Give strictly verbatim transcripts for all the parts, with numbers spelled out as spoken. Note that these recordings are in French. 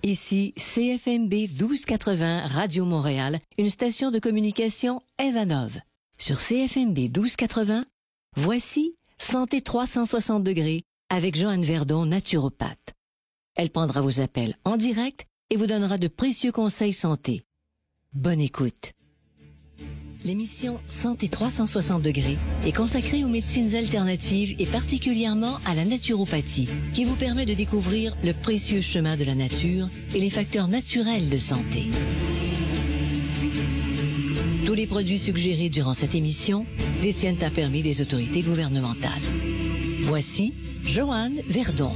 Ici C F M B douze quatre-vingts Radio Montréal, une station de communication Evanov. Sur C F M B douze quatre-vingts, voici Santé trois cent soixante degrés avec Joanne Verdon, naturopathe. Elle prendra vos appels en direct et vous donnera de précieux conseils santé. Bonne écoute. L'émission Santé trois cent soixante degrés est consacrée aux médecines alternatives et particulièrement à la naturopathie, qui vous permet de découvrir le précieux chemin de la nature et les facteurs naturels de santé. Tous les produits suggérés durant cette émission détiennent un permis des autorités gouvernementales. Voici Joanne Verdon.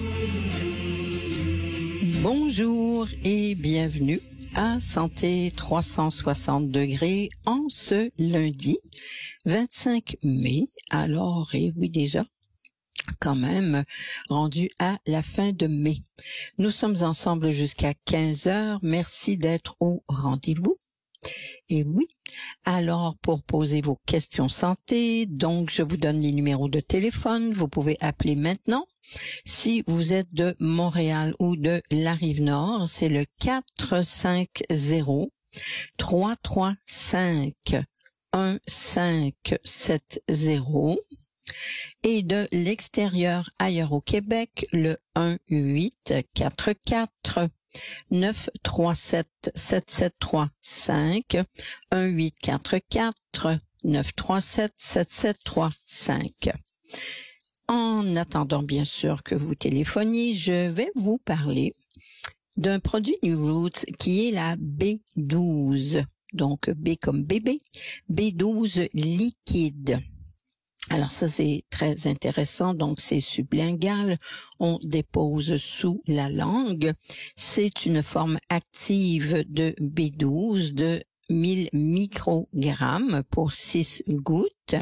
Bonjour et bienvenue à Santé trois cent soixante degrés en ce lundi vingt-cinq mai. Alors, et oui déjà, quand même, rendu à la fin de mai. Nous sommes ensemble jusqu'à quinze heures. Merci d'être au rendez-vous. Et oui, alors pour poser vos questions santé, donc je vous donne les numéros de téléphone, vous pouvez appeler maintenant. Si vous êtes de Montréal ou de la Rive-Nord, c'est le quatre cinq zéro, trois trois cinq, un cinq sept zéro. Et de l'extérieur ailleurs au Québec, le un huit quatre quatre, neuf trois sept, sept sept trois cinq, un huit quatre quatre, neuf trois sept, sept sept trois cinq. En attendant bien sûr que vous téléphoniez, je vais vous parler d'un produit New Roots qui est la B douze. Donc B comme bébé, B douze liquide. Alors ça c'est très intéressant, donc c'est sublingual, on dépose sous la langue. C'est une forme active de B douze de mille microgrammes pour six gouttes.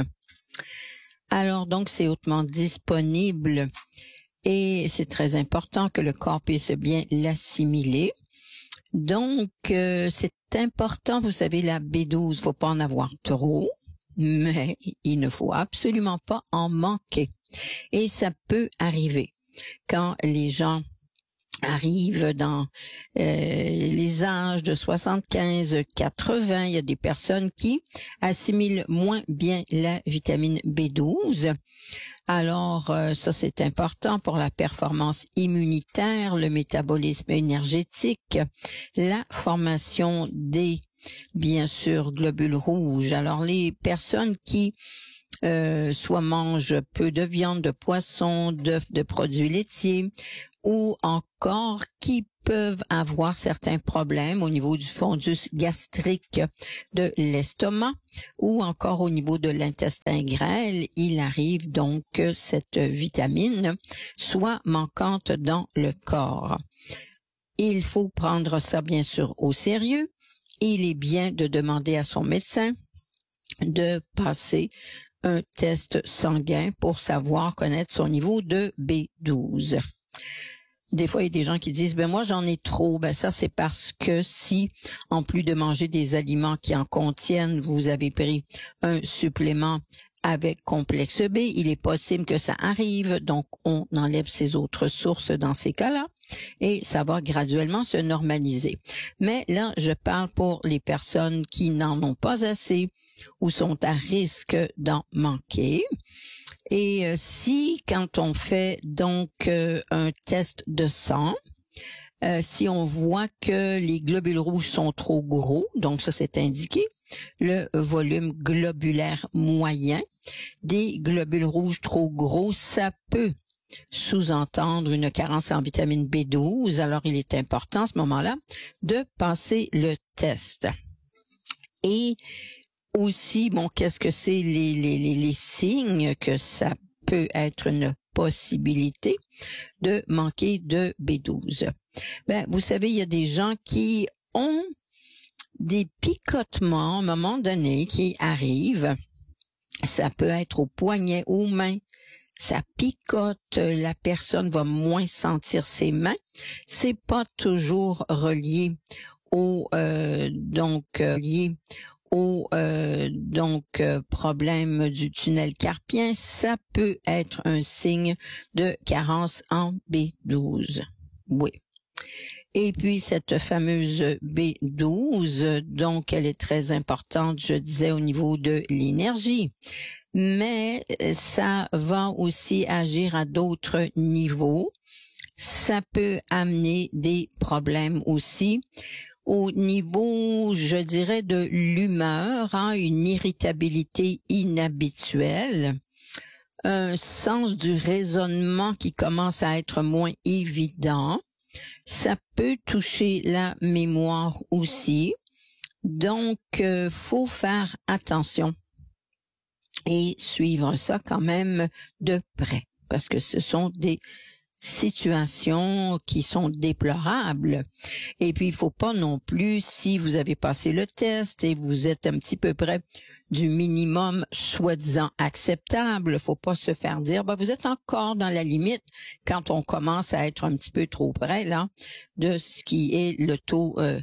Alors donc c'est hautement disponible et c'est très important que le corps puisse bien l'assimiler. Donc euh, c'est important, vous savez la B douze, faut pas en avoir trop. Mais il ne faut absolument pas en manquer. Et ça peut arriver quand les gens arrivent dans euh, les âges de soixante-quinze à quatre-vingts, il y a des personnes qui assimilent moins bien la vitamine B douze. Alors, euh, ça c'est important pour la performance immunitaire, le métabolisme énergétique, la formation des bien sûr, globules rouges. Alors, les personnes qui euh, soit mangent peu de viande, de poisson, d'œufs, de produits laitiers, ou encore qui peuvent avoir certains problèmes au niveau du fondus gastrique de l'estomac, ou encore au niveau de l'intestin grêle, il arrive donc que cette vitamine soit manquante dans le corps. Il faut prendre ça, bien sûr, au sérieux. Il est bien de demander à son médecin de passer un test sanguin pour savoir connaître son niveau de B douze. Des fois, il y a des gens qui disent, ben moi j'en ai trop. Ben ça, c'est parce que si, en plus de manger des aliments qui en contiennent, vous avez pris un supplément avec complexe B, il est possible que ça arrive, donc on enlève ces autres sources dans ces cas-là et ça va graduellement se normaliser. Mais là, je parle pour les personnes qui n'en ont pas assez ou sont à risque d'en manquer. Et euh, si, quand on fait donc euh, un test de sang, Euh, si on voit que les globules rouges sont trop gros, donc ça c'est indiqué, le volume globulaire moyen, des globules rouges trop gros, ça peut sous-entendre une carence en vitamine B douze. Alors il est important à ce moment-là de passer le test. Et aussi, bon, qu'est-ce que c'est les, les, les, les signes que ça peut être une possibilité de manquer de B douze. Ben, vous savez, il y a des gens qui ont des picotements à un moment donné qui arrivent. Ça peut être au poignet, aux mains. Ça picote, la personne va moins sentir ses mains. C'est pas toujours relié au euh, donc euh, lié au euh, donc euh, problème du tunnel carpien. Ça peut être un signe de carence en B douze. Oui. Et puis cette fameuse B douze, donc elle est très importante, je disais, au niveau de l'énergie. Mais ça va aussi agir à d'autres niveaux. Ça peut amener des problèmes aussi au niveau, je dirais, de l'humeur, hein, une irritabilité inhabituelle, un sens du raisonnement qui commence à être moins évident. Ça peut toucher la mémoire aussi. Donc, euh, faut faire attention et suivre ça quand même de près, parce que ce sont des situations qui sont déplorables. Et puis, il faut pas non plus, si vous avez passé le test et vous êtes un petit peu près du minimum soi-disant acceptable, faut pas se faire dire, bah, vous êtes encore dans la limite quand on commence à être un petit peu trop près, là, de ce qui est le taux euh,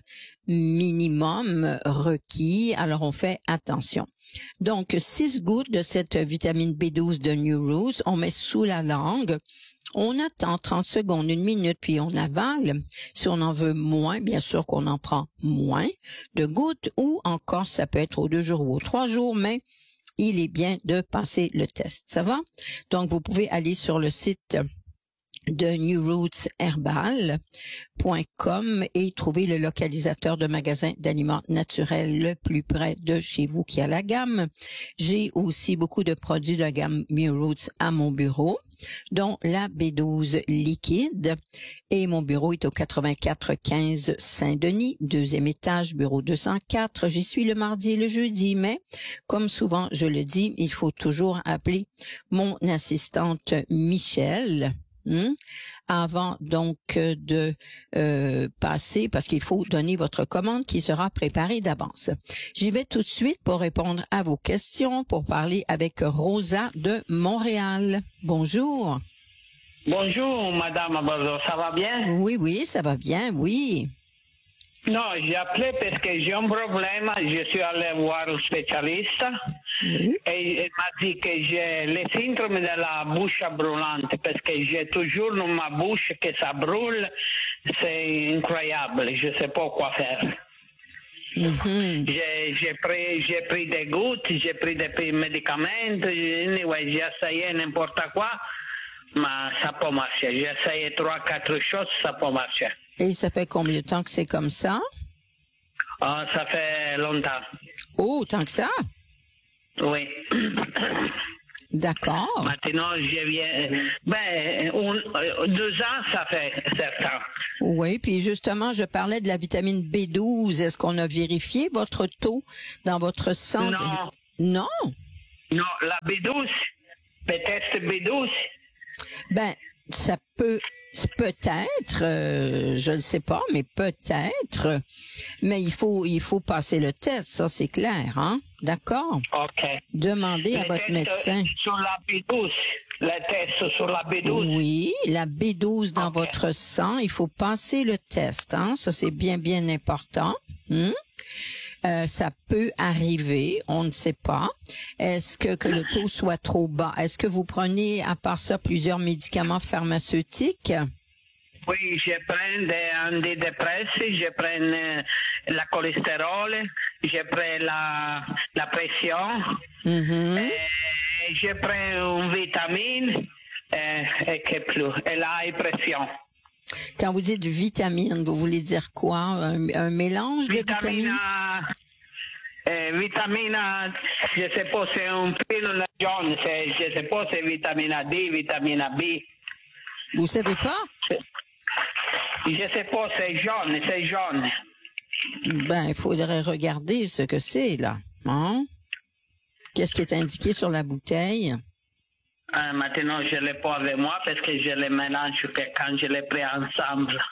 minimum requis. Alors, on fait attention. Donc, six gouttes de cette vitamine B douze de New Roots, on met sous la langue. On attend trente secondes, une minute, puis on avale. Si on en veut moins, bien sûr qu'on en prend moins de gouttes, ou encore ça peut être aux deux jours ou aux trois jours, mais il est bien de passer le test. Ça va? Donc, vous pouvez aller sur le site de new roots herbal point com et trouver le localisateur de magasin d'aliments naturels le plus près de chez vous qui a la gamme. J'ai aussi beaucoup de produits de la gamme New Roots à mon bureau, dont la B douze liquide. Et mon bureau est au quatre-vingt-quatre quinze Saint-Denis, deuxième étage, bureau deux cent quatre. J'y suis le mardi et le jeudi, mais comme souvent je le dis, il faut toujours appeler mon assistante Michel. Hmm? Avant donc de euh, passer, parce qu'il faut donner votre commande qui sera préparée d'avance. J'y vais tout de suite pour répondre à vos questions, pour parler avec Rosa de Montréal. Bonjour. Bonjour, Madame Abazo, ça va bien? Oui, oui, ça va bien, oui. Non, j'ai appelé parce que j'ai un problème. Je suis allé voir un spécialiste Oui. et il m'a dit que j'ai le syndrome de la bouche brûlante parce que j'ai toujours dans ma bouche que ça brûle. C'est incroyable. Je ne sais pas quoi faire. Mm-hmm. J'ai, j'ai, pris, j'ai pris des gouttes, j'ai pris des médicaments. Anyway, j'ai essayé n'importe quoi, mais ça n'a pas marché. J'ai essayé trois, quatre choses, ça n'a pas marché. Et ça fait combien de temps que c'est comme ça? Ah, ça fait longtemps. Oh, tant que ça? Oui. D'accord. Maintenant, je viens... Ben, un, deux ans, ça fait certain. Oui, puis justement, je parlais de la vitamine B douze. Est-ce qu'on a vérifié votre taux dans votre sang? Non. Non? Non, la B douze, peut-être B douze. Ben, ça peut, peut-être, euh, je ne sais pas, mais peut-être. Mais il faut, il faut passer le test, ça c'est clair, hein? D'accord? OK. Demandez à Le votre test médecin. sur la B douze. Le test sur la B douze. Oui, la B douze dans OK. votre sang, il faut passer le test, hein? Ça c'est bien, bien important. Hmm? Euh, ça peut arriver, on ne sait pas. Est-ce que, que le taux soit trop bas? Est-ce que vous prenez, à part ça, plusieurs médicaments pharmaceutiques? Oui, je prends des antidépresseurs, je prends euh, la cholestérol, je prends la, la pression, Mhm. et je prends une vitamine, et, et que plus, et la high pression. Quand vous dites vitamine, vous voulez dire quoi? Un, un mélange de Vitamine vitamines? A, euh, vitamine A, je sais pas, c'est un pilule jaune, c'est, je sais pas, c'est vitamine A D, vitamine A B. Vous savez pas? Je sais pas, c'est jaune, c'est jaune. Ben, il faudrait regarder ce que c'est, là. Hein? Qu'est-ce qui est indiqué sur la bouteille? Euh, maintenant, je ne l'ai pas avec moi parce que je les mélange que quand je les prends ensemble.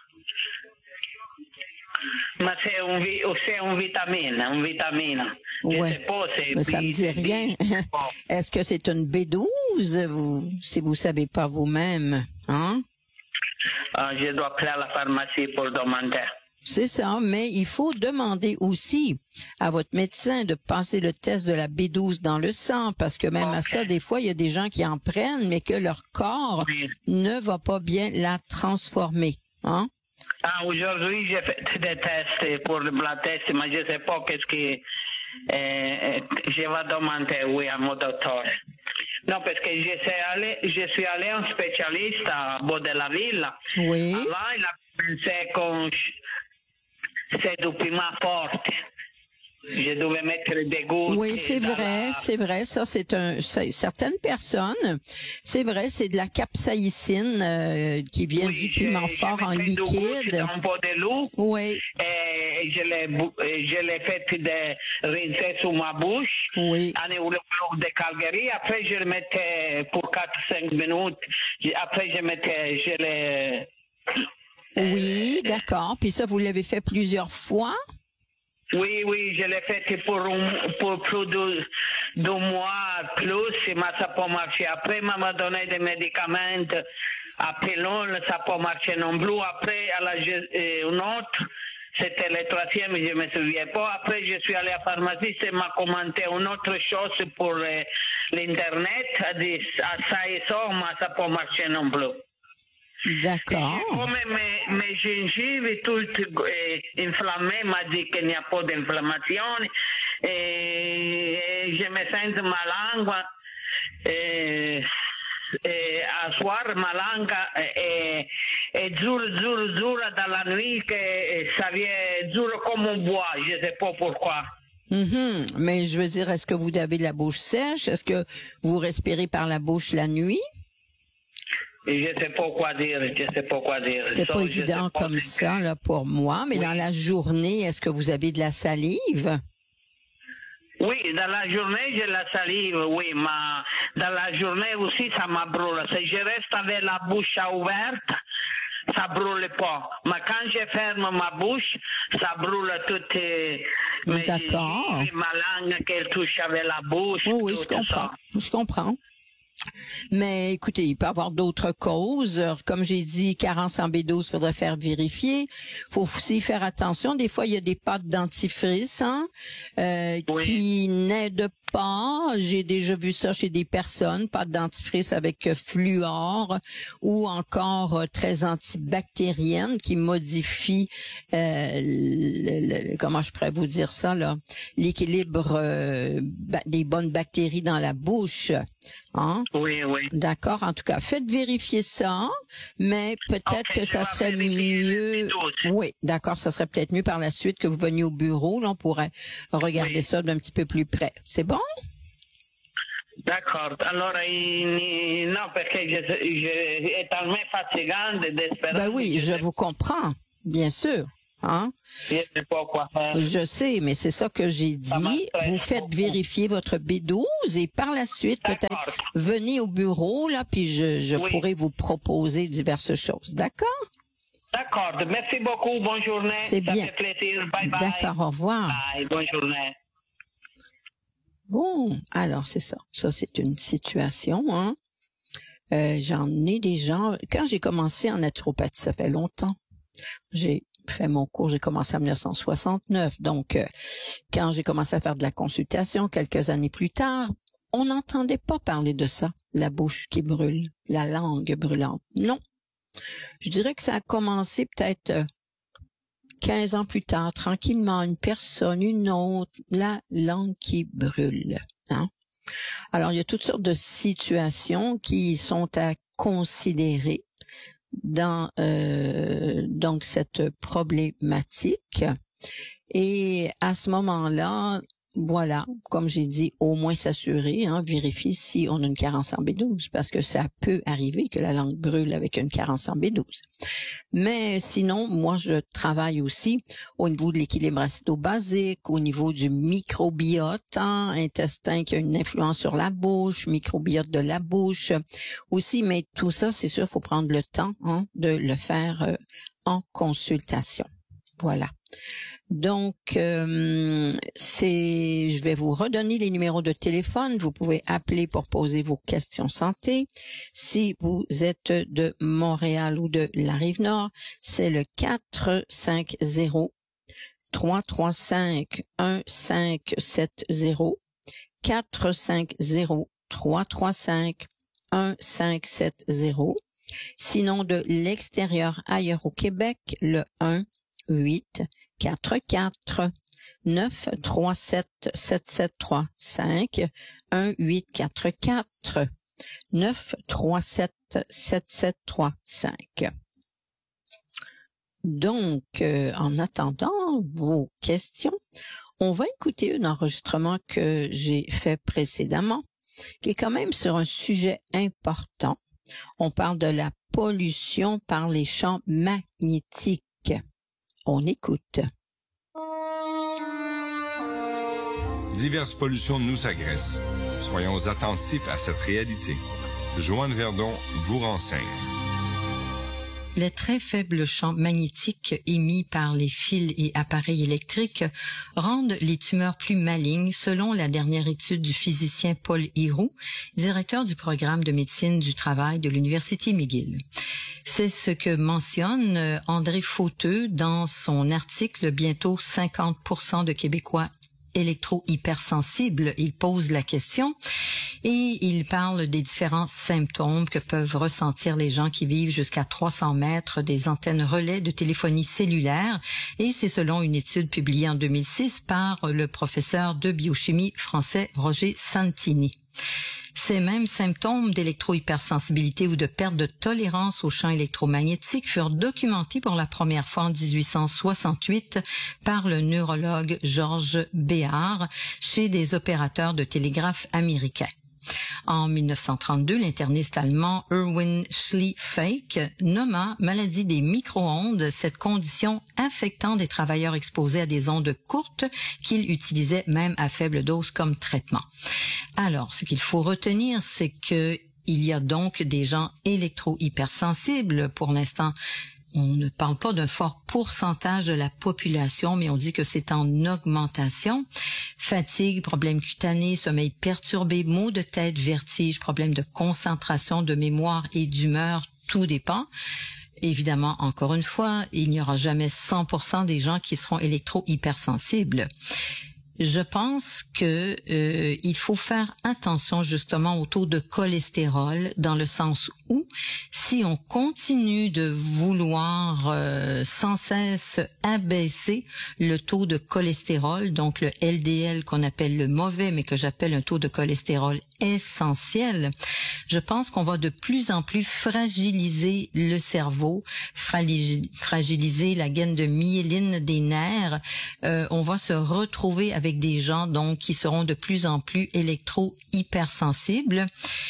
Mais c'est un, vi- c'est une vitamine, une vitamine. Je Ouais. sais pas, c'est Mais ça B- me dit B- rien. Bon. Est-ce que c'est une B douze, vous, si vous savez pas vous-même? Hein? Euh, je dois appeler à la pharmacie pour demander. C'est ça, mais il faut demander aussi à votre médecin de passer le test de la B douze dans le sang, parce que même à Ok. ça, des fois, il y a des gens qui en prennent, mais que leur corps Oui. ne va pas bien la transformer. Hein? Ah, aujourd'hui, j'ai fait des tests pour le blood test, mais je ne sais pas qu'est-ce que euh, je vais demander, oui, à mon docteur. Non, parce que je suis allé, je suis allé un spécialiste à bord de la ville. Oui. Avant, il a commencé con c'est du piment fort. Je devais mettre des gouttes. Oui, c'est vrai, la... c'est vrai. Ça, c'est un, c'est, certaines personnes, c'est vrai, c'est de la capsaïcine euh, qui vient oui, du piment je, fort je en liquide. Dans un pot de l'eau. Oui. Et je l'ai, je l'ai fait de rincer sous ma bouche. Oui. En au de Calgary. Après, je le mettais pour quatre à cinq minutes. Après, je mettais, je l'ai. Oui, d'accord. Puis ça, vous l'avez fait plusieurs fois? Oui, oui, je l'ai fait pour, un, pour plus de deux mois plus, mais ça n'a pas marché. Après, il m'a donné des médicaments à pilule, ça n'a pas marché non plus. Après, à la, une autre, c'était le troisième, je ne me souviens pas. Après, je suis allé à la pharmacie, et m'a commenté une autre chose pour euh, l'Internet. Elle dit, ah, ça et ça, mais ça n'a pas marché non plus. D'accord. Comme mes, mes gingives toutes eh, inflammées, m'a dit qu'il n'y a pas d'inflammation. Et, et je me sens ma langue. Et, et à soir, ma langue est, est dure, dure, dure dans la nuit, que ça vient dure comme un bois. Je ne sais pas pourquoi. Mm-hmm. Mais je veux dire, est-ce que vous avez la bouche sèche? Est-ce que vous respirez par la bouche la nuit? Et je ne sais pas quoi dire, je ne sais pas quoi dire. C'est pas évident pas comme ça, là, pour moi, mais oui. Dans la journée, est-ce que vous avez de la salive? Oui, dans la journée, j'ai la salive, oui, mais dans la journée aussi, ça me brûle. Si je reste avec la bouche ouverte, ça brûle pas. Mais quand je ferme ma bouche, ça brûle toutes mes D'accord. gingives, ma langue qu'elle touche avec la bouche. Oui, oui, je comprends. Ça. Je comprends. Mais écoutez, il peut y avoir d'autres causes. Comme j'ai dit, carence en B douze, faudrait faire vérifier. Faut aussi faire attention. Des fois, il y a des pâtes dentifrice hein, euh, oui. qui n'aident pas. J'ai déjà vu ça chez des personnes, pâtes dentifrice avec fluor ou encore euh, très antibactérienne qui modifie, euh, le, le, comment je pourrais vous dire ça là, l'équilibre euh, des bonnes bactéries dans la bouche. Hein? Oui, oui. D'accord. En tout cas, faites vérifier ça, mais peut-être okay, que ça serait mieux. Oui, d'accord. Ça serait peut-être mieux par la suite que vous veniez au bureau. Là, on pourrait regarder oui. ça d'un petit peu plus près. C'est bon? D'accord. Alors, il, non, parce que je, je est tellement fatigante d'espérer. Ben oui, je vous comprends, bien sûr. Hein? Je sais pas quoi faire. Je sais, mais c'est ça que j'ai dit. Vous faites beaucoup. Vérifier votre B douze et par la suite, peut-être, venez au bureau, là, puis je, je oui. pourrai vous proposer diverses choses. D'accord? D'accord. Merci beaucoup. Bonne journée. C'est bien. Ça fait plaisir. Bye bye. D'accord. Au revoir. Bye. Bonne journée. Bon, alors c'est ça. Ça, c'est une situation, hein. Euh, j'en ai des gens... Quand j'ai commencé en naturopathie, ça fait longtemps. J'ai fait mon cours, j'ai commencé en dix-neuf cent soixante-neuf. Donc, euh, quand j'ai commencé à faire de la consultation quelques années plus tard, on n'entendait pas parler de ça, la bouche qui brûle, la langue brûlante. Non. Je dirais que ça a commencé peut-être euh, quinze ans plus tard, tranquillement, une personne, une autre, la langue qui brûle. Hein? Alors, il y a toutes sortes de situations qui sont à considérer dans euh, donc cette problématique. Et à ce moment-là, voilà, comme j'ai dit, au moins s'assurer, hein, vérifier si on a une carence en B douze, parce que ça peut arriver que la langue brûle avec une carence en B douze. Mais sinon, moi, je travaille aussi au niveau de l'équilibre acido-basique, au niveau du microbiote, hein, intestin qui a une influence sur la bouche, microbiote de la bouche aussi, mais tout ça, c'est sûr, il faut prendre le temps hein, de le faire euh, en consultation. Voilà. Donc, euh, c'est, je vais vous redonner les numéros de téléphone. Vous pouvez appeler pour poser vos questions santé. Si vous êtes de Montréal ou de la Rive-Nord, c'est le quatre cinq zéro, trois trois cinq, un cinq sept zéro, quatre cinq zéro, trois trois cinq, un cinq sept zéro. Sinon, de l'extérieur ailleurs au Québec, le un huit quatre quatre neuf trois sept sept sept trois cinq, un huit quatre quatre neuf trois sept sept sept trois cinq. Donc, euh, en attendant vos questions, on va écouter un enregistrement que j'ai fait précédemment, qui est quand même sur un sujet important. On parle de la pollution par les champs magnétiques. On écoute. Diverses pollutions nous agressent. Soyons attentifs à cette réalité. Joanne Verdon vous renseigne. Les très faibles champs magnétiques émis par les fils et appareils électriques rendent les tumeurs plus malignes, selon la dernière étude du physicien Paul Héroux, directeur du programme de médecine du travail de l'Université McGill. C'est ce que mentionne André Fauteux dans son article « Bientôt cinquante pour cent de Québécois électro-hypersensibles ». Il pose la question et il parle des différents symptômes que peuvent ressentir les gens qui vivent jusqu'à trois cents mètres des antennes relais de téléphonie cellulaire, et c'est selon une étude publiée en deux mille six par le professeur de biochimie français Roger Santini. Ces mêmes symptômes d'électro-hypersensibilité ou de perte de tolérance aux champs électromagnétiques furent documentés pour la première fois en dix-huit cent soixante-huit par le neurologue Georges Béard chez des opérateurs de télégraphe américains. En mille neuf cent trente-deux, l'interniste allemand Erwin Schlieffeck nomma maladie des micro-ondes cette condition affectant des travailleurs exposés à des ondes courtes qu'il utilisait même à faible dose comme traitement. Alors, ce qu'il faut retenir, c'est que il y a donc des gens électro-hypersensibles. Pour l'instant, on ne parle pas d'un fort pourcentage de la population, mais on dit que c'est en augmentation. Fatigue, problèmes cutanés, sommeil perturbé, maux de tête, vertige, problèmes de concentration, de mémoire et d'humeur, tout dépend. Évidemment, encore une fois, il n'y aura jamais cent pour cent des gens qui seront électro-hypersensibles. Je pense que euh, il faut faire attention justement au taux de cholestérol, dans le sens où si on continue de vouloir euh, sans cesse abaisser le taux de cholestérol, donc le L D L qu'on appelle le mauvais, mais que j'appelle un taux de cholestérol essentiel, je pense qu'on va de plus en plus fragiliser le cerveau, fragiliser la gaine de myéline des nerfs. Euh, on va se retrouver avec des gens donc qui seront de plus en plus électro-hypersensibles.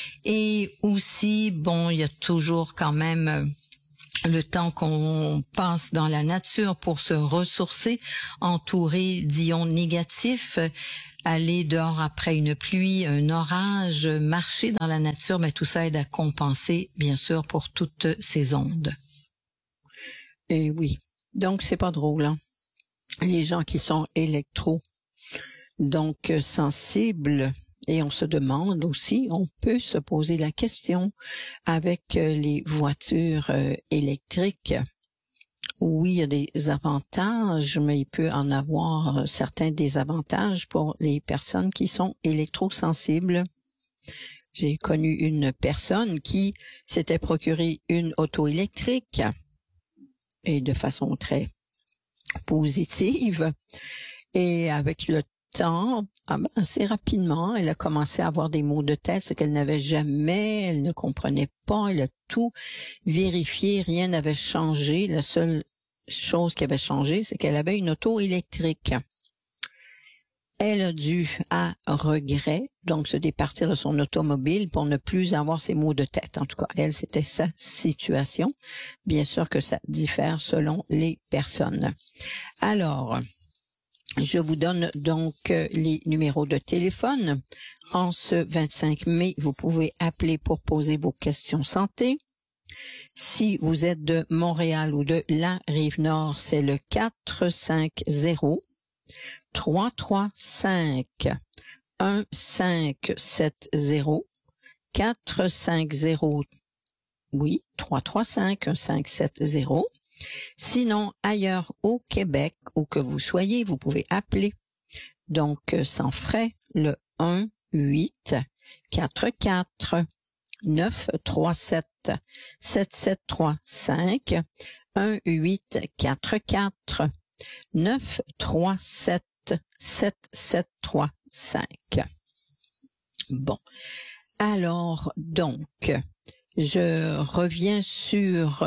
Et aussi, bon, il y a toujours quand même le temps qu'on passe dans la nature pour se ressourcer, entouré d'ions négatifs. Aller dehors après une pluie, un orage, marcher dans la nature, mais tout ça aide à compenser, bien sûr, pour toutes ces ondes. Et oui, donc c'est pas drôle, hein? Les gens qui sont électro, donc sensibles, et on se demande aussi, on peut se poser la question avec les voitures électriques. Oui, il y a des avantages, mais il peut en avoir certains désavantages pour les personnes qui sont électrosensibles. J'ai connu une personne qui s'était procuré une auto électrique et de façon très positive. Et avec le temps, ah ben, assez rapidement, elle a commencé à avoir des maux de tête, ce qu'elle n'avait jamais, elle ne comprenait pas, elle a tout vérifié, rien n'avait changé. La seule chose qui avait changé, c'est qu'elle avait une auto électrique. Elle a dû, à regret, donc se départir de son automobile pour ne plus avoir ces maux de tête. En tout cas, elle, c'était sa situation. Bien sûr que ça diffère selon les personnes. Alors, je vous donne donc les numéros de téléphone. En ce vingt-cinq mai, vous pouvez appeler pour poser vos questions santé. Si vous êtes de Montréal ou de la Rive-Nord, c'est le quatre cinq zéro trois trois cinq un cinq sept zéro quatre cinq zéro oui trois trois cinq un cinq sept zéro. Sinon, ailleurs au Québec, où que vous soyez, vous pouvez appeler, donc sans frais, le un huit quatre quatre neuf trois sept, sept sept trois cinq, un huit quatre quatre, neuf trois sept, sept sept trois cinq. Bon. Alors, donc, je reviens sur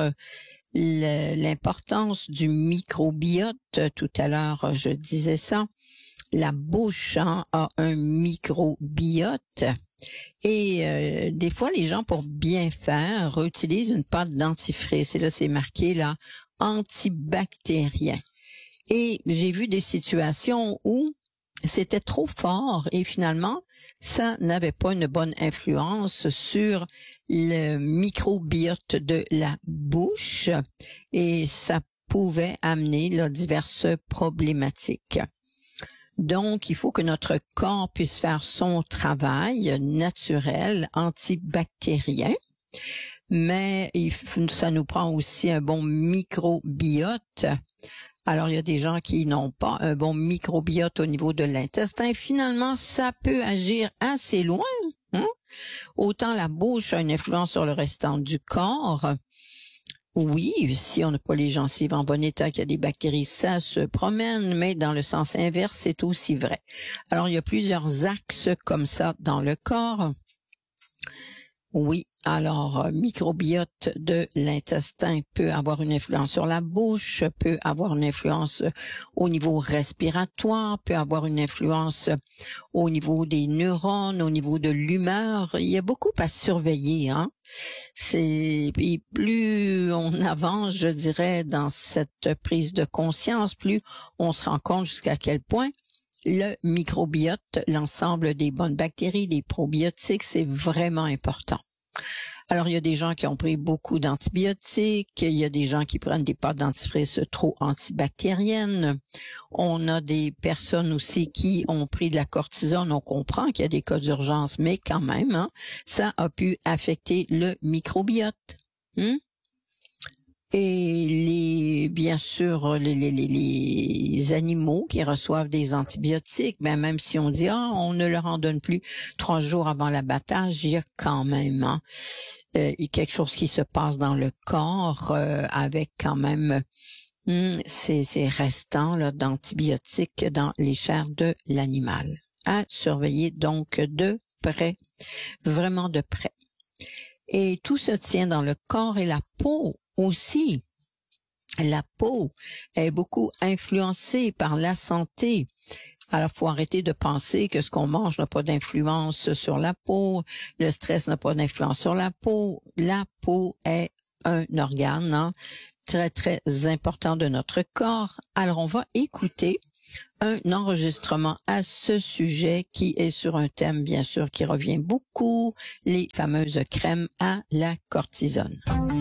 l'importance du microbiote. Tout à l'heure, je disais ça. La bouche hein, a un microbiote et euh, des fois, les gens, pour bien faire, utilisent une pâte dentifrice. Et là, c'est marqué là, antibactérien. Et j'ai vu des situations où c'était trop fort et finalement, ça n'avait pas une bonne influence sur le microbiote de la bouche et ça pouvait amener là, diverses problématiques. Donc, il faut que notre corps puisse faire son travail naturel, antibactérien, mais il, ça nous prend aussi un bon microbiote. Alors, il y a des gens qui n'ont pas un bon microbiote au niveau de l'intestin. Finalement, ça peut agir assez loin. Hein? Autant la bouche a une influence sur le restant du corps. Oui, si on n'a pas les gencives en bon état, qu'il y a des bactéries, ça se promène, mais dans le sens inverse, c'est aussi vrai. Alors, il y a plusieurs axes comme ça dans le corps. Oui, alors, microbiote de l'intestin peut avoir une influence sur la bouche, peut avoir une influence au niveau respiratoire, peut avoir une influence au niveau des neurones, au niveau de l'humeur. Il y a beaucoup à surveiller, hein. C'est, puis plus on avance, je dirais, dans cette prise de conscience, plus on se rend compte jusqu'à quel point le microbiote, l'ensemble des bonnes bactéries, des probiotiques, c'est vraiment important. Alors, il y a des gens qui ont pris beaucoup d'antibiotiques, il y a des gens qui prennent des pâtes dentifrice trop antibactériennes. On a des personnes aussi qui ont pris de la cortisone. On comprend qu'il y a des cas d'urgence, mais quand même, hein, ça a pu affecter le microbiote. Hein? Et les, bien sûr, les, les, les, les animaux qui reçoivent des antibiotiques, ben même si on dit ah, on ne leur en donne plus trois jours avant l'abattage, il y a quand même hein, euh, quelque chose qui se passe dans le corps euh, avec quand même hum, ces, ces restants là d'antibiotiques dans les chairs de l'animal. À surveiller donc de près, vraiment de près. Et tout se tient dans le corps et la peau. Aussi, la peau est beaucoup influencée par la santé. Alors, faut arrêter de penser que ce qu'on mange n'a pas d'influence sur la peau, le stress n'a pas d'influence sur la peau. La peau est un organe hein, très, très important de notre corps. Alors, on va écouter un enregistrement à ce sujet qui est sur un thème, bien sûr, qui revient beaucoup, les fameuses crèmes à la cortisone.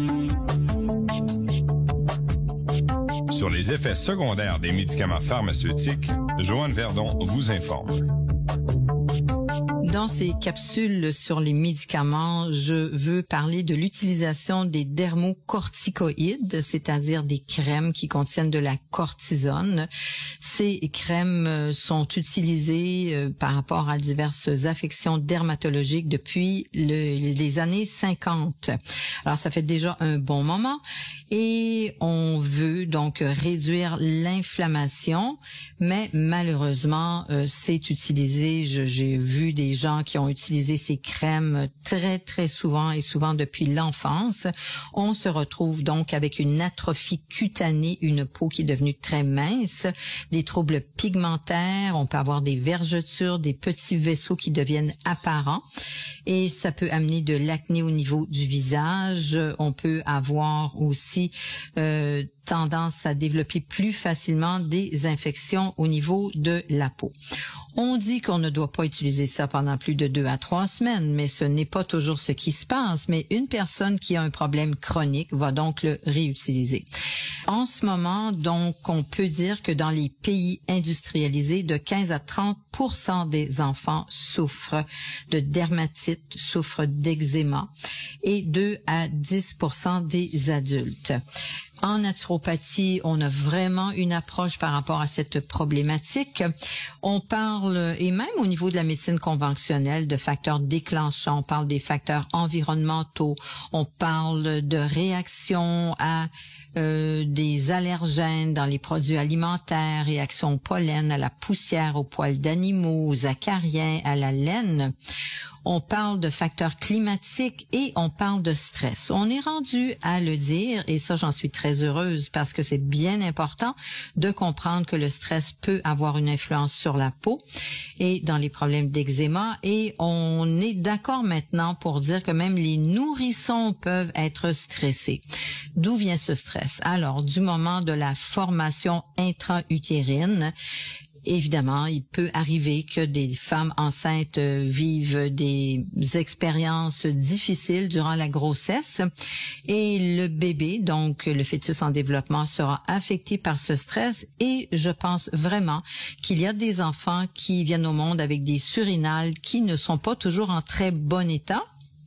Sur les effets secondaires des médicaments pharmaceutiques, Joanne Verdon vous informe. Dans ces capsules sur les médicaments, je veux parler de l'utilisation des dermocorticoïdes, c'est-à-dire des crèmes qui contiennent de la cortisone. Ces crèmes sont utilisées par rapport à diverses affections dermatologiques depuis le, les années cinquante. Alors, ça fait déjà un bon moment. Et on veut donc réduire l'inflammation, mais malheureusement, euh, c'est utilisé. Je, j'ai vu des gens qui ont utilisé ces crèmes très, très souvent et souvent depuis l'enfance. On se retrouve donc avec une atrophie cutanée, une peau qui est devenue très mince, des troubles pigmentaires, on peut avoir des vergetures, des petits vaisseaux qui deviennent apparents. Et ça peut amener de l'acné au niveau du visage. On peut avoir aussi euh, tendance à développer plus facilement des infections au niveau de la peau. On dit qu'on ne doit pas utiliser ça pendant plus de deux à trois semaines, mais ce n'est pas toujours ce qui se passe. Mais une personne qui a un problème chronique va donc le réutiliser. En ce moment, donc, on peut dire que dans les pays industrialisés, de quinze à trente pour cent des enfants souffrent de dermatite, souffrent d'eczéma et deux à dix pour cent des adultes. En naturopathie, on a vraiment une approche par rapport à cette problématique. On parle, et même au niveau de la médecine conventionnelle, de facteurs déclenchants. On parle des facteurs environnementaux. On parle de réactions à euh, des allergènes dans les produits alimentaires, réactions au pollen, à la poussière, aux poils d'animaux, aux acariens, à la laine. On parle de facteurs climatiques et on parle de stress. On est rendu à le dire, et ça, j'en suis très heureuse parce que c'est bien important de comprendre que le stress peut avoir une influence sur la peau et dans les problèmes d'eczéma. Et on est d'accord maintenant pour dire que même les nourrissons peuvent être stressés. D'où vient ce stress? Alors, du moment de la formation intra-utérine, évidemment, il peut arriver que des femmes enceintes vivent des expériences difficiles durant la grossesse et le bébé, donc le fœtus en développement, sera affecté par ce stress et je pense vraiment qu'il y a des enfants qui viennent au monde avec des surrénales qui ne sont pas toujours en très bon état.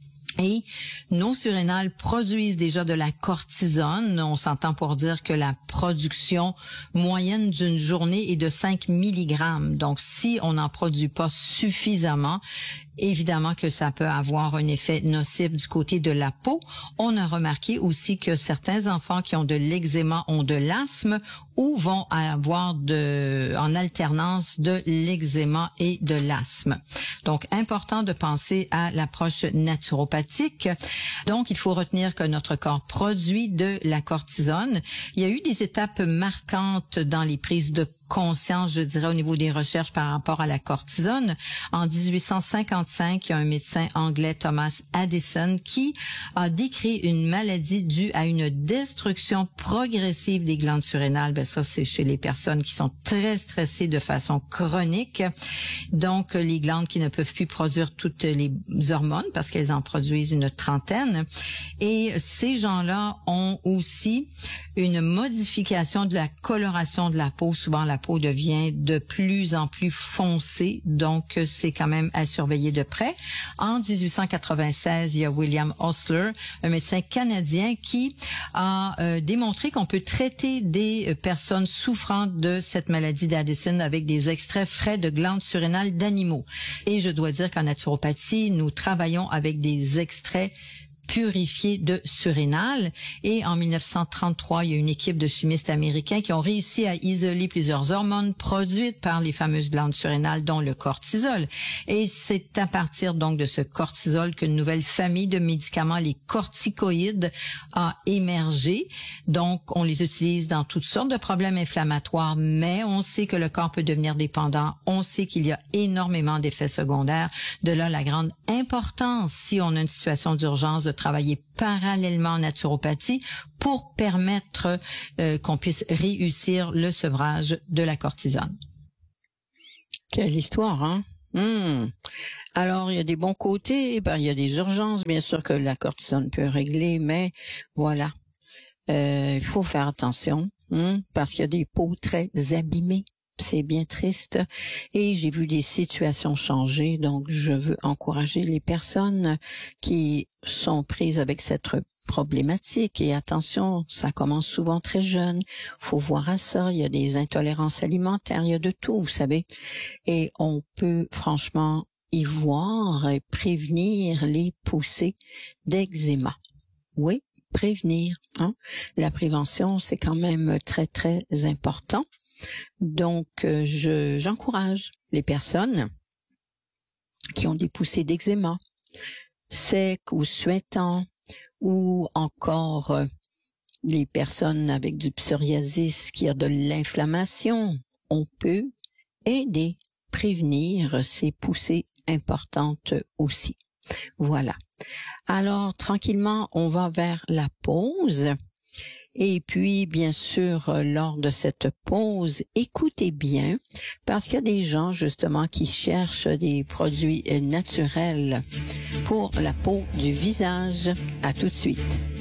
Et nos surrénales produisent déjà de la cortisone. On s'entend pour dire que la production moyenne d'une journée est de cinq milligrammes. Donc, si on n'en produit pas suffisamment, évidemment que ça peut avoir un effet nocif du côté de la peau. On a remarqué aussi que certains enfants qui ont de l'eczéma ont de l'asthme ou vont avoir de, en alternance de l'eczéma et de l'asthme. Donc, important de penser à l'approche naturopathique. Donc, il faut retenir que notre corps produit de la cortisone. Il y a eu des étapes marquantes dans les prises de conscience, je dirais, au niveau des recherches par rapport à la cortisone. En dix-huit cent cinquante-cinq, il y a un médecin anglais, Thomas Addison, qui a décrit une maladie due à une destruction progressive des glandes surrénales. Ben ça, c'est chez les personnes qui sont très stressées de façon chronique. Donc, les glandes qui ne peuvent plus produire toutes les hormones parce qu'elles en produisent une trentaine. Et ces gens-là ont aussi une modification de la coloration de la peau. Souvent, la peau devient de plus en plus foncée, donc c'est quand même à surveiller de près. En dix-huit cent quatre-vingt-seize, il y a William Osler, un médecin canadien qui a euh, démontré qu'on peut traiter des personnes souffrant de cette maladie d'Addison avec des extraits frais de glandes surrénales d'animaux. Et je dois dire qu'en naturopathie, nous travaillons avec des extraits purifié de surrénal. Et en mille neuf cent trente-trois, il y a une équipe de chimistes américains qui ont réussi à isoler plusieurs hormones produites par les fameuses glandes surrénales, dont le cortisol. Et c'est à partir donc de ce cortisol qu'une nouvelle famille de médicaments, les corticoïdes, a émergé. Donc, on les utilise dans toutes sortes de problèmes inflammatoires, mais on sait que le corps peut devenir dépendant. On sait qu'il y a énormément d'effets secondaires. De là, la grande importance, si on a une situation d'urgence, de travailler parallèlement en naturopathie pour permettre euh, qu'on puisse réussir le sevrage de la cortisone. Quelle histoire, hein? Mmh. Alors, il y a des bons côtés, ben, il y a des urgences, bien sûr que la cortisone peut régler, mais voilà, euh, il faut faire attention, hein, parce qu'il y a des peaux très abîmées. C'est bien triste et j'ai vu des situations changer, donc je veux encourager les personnes qui sont prises avec cette problématique. Et attention, ça commence souvent très jeune, faut voir à ça, il y a des intolérances alimentaires, il y a de tout, vous savez, et on peut franchement y voir et prévenir les poussées d'eczéma. Oui, prévenir, hein. La prévention, c'est quand même très, très important. Donc, euh, je, j'encourage les personnes qui ont des poussées d'eczéma, secs ou suintants, ou encore euh, les personnes avec du psoriasis qui a de l'inflammation. On peut aider, prévenir ces poussées importantes aussi. Voilà. Alors, tranquillement, on va vers la pause. Et puis, bien sûr, lors de cette pause, écoutez bien, parce qu'il y a des gens, justement, qui cherchent des produits naturels pour la peau du visage. À tout de suite.